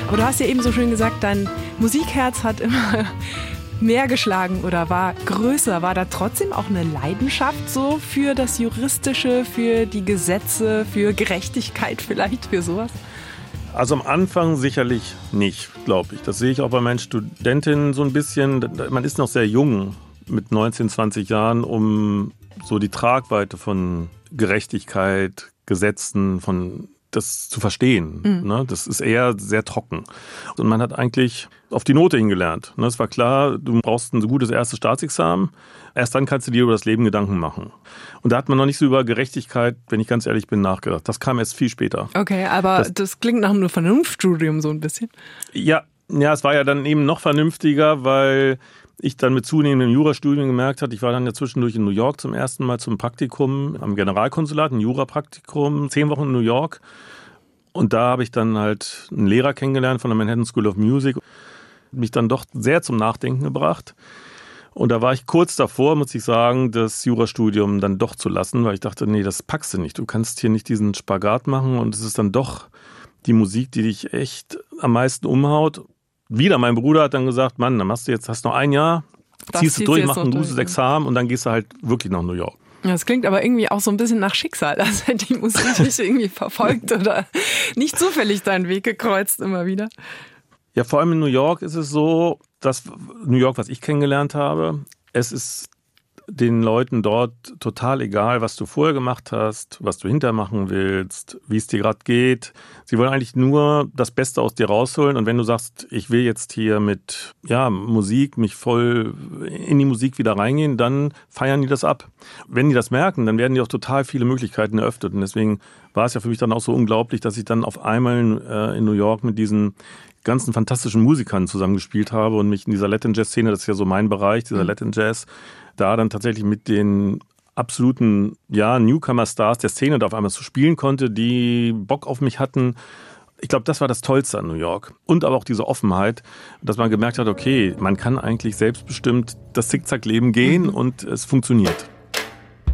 Aber du hast ja eben so schön gesagt, dein Musikherz hat immer mehr geschlagen oder war größer. War da trotzdem auch eine Leidenschaft so für das Juristische, für die Gesetze, für Gerechtigkeit vielleicht, für sowas? Also am Anfang sicherlich nicht, glaube ich. Das sehe ich auch bei meinen Studentinnen so ein bisschen. Man ist noch sehr jung mit 19, 20 Jahren, um so die Tragweite von Gerechtigkeit, Gesetzen, von das zu verstehen. Ne? Das ist eher sehr trocken. Und man hat eigentlich auf die Note hingelernt. Ne? Es war klar, du brauchst ein gutes erstes Staatsexamen. Erst dann kannst du dir über das Leben Gedanken machen. Und da hat man noch nicht so über Gerechtigkeit, wenn ich ganz ehrlich bin, nachgedacht. Das kam erst viel später. Okay, aber das klingt nach einem Vernunftstudium so ein bisschen. Ja, es war ja dann eben noch vernünftiger, weil ich dann mit zunehmendem Jurastudium gemerkt habe, ich war dann ja zwischendurch in New York zum ersten Mal zum Praktikum am Generalkonsulat, ein Jurapraktikum, 10 Wochen in New York. Und da habe ich dann halt einen Lehrer kennengelernt von der Manhattan School of Music, mich dann doch sehr zum Nachdenken gebracht. Und da war ich kurz davor, muss ich sagen, das Jurastudium dann doch zu lassen, weil ich dachte, nee, das packst du nicht. Du kannst hier nicht diesen Spagat machen und es ist dann doch die Musik, die dich echt am meisten umhaut. Wieder mein Bruder hat dann gesagt, Mann, dann hast du noch ein Jahr, ziehst du durch, machst ein gutes Examen und dann gehst du halt wirklich nach New York. Ja, das klingt aber irgendwie auch so ein bisschen nach Schicksal, als hätte die Musik dich irgendwie verfolgt oder nicht zufällig deinen Weg gekreuzt immer wieder. Ja, vor allem in New York ist es so, dass New York, was ich kennengelernt habe, es ist den Leuten dort total egal, was du vorher gemacht hast, was du hinterher machen willst, wie es dir gerade geht. Sie wollen eigentlich nur das Beste aus dir rausholen. Und wenn du sagst, ich will jetzt hier mit Musik, mich voll in die Musik wieder reingehen, dann feiern die das ab. Wenn die das merken, dann werden die auch total viele Möglichkeiten eröffnet. Und deswegen war es ja für mich dann auch so unglaublich, dass ich dann auf einmal in New York mit diesen ganzen fantastischen Musikern zusammengespielt habe und mich in dieser Latin Jazz Szene, das ist ja so mein Bereich, dieser Latin Jazz, da dann tatsächlich mit den absoluten Newcomer-Stars der Szene da auf einmal zu spielen konnte, die Bock auf mich hatten. Ich glaube, das war das Tollste an New York. Und aber auch diese Offenheit, dass man gemerkt hat, okay, man kann eigentlich selbstbestimmt das Zickzack-Leben gehen und es funktioniert.